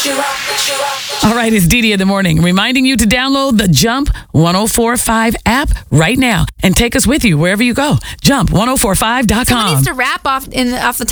All right, it's Dee Dee in the morning, reminding you to download the Jump 1045 app right now and take us with you wherever you go. Jump1045.com. Someone needs to rap off the top.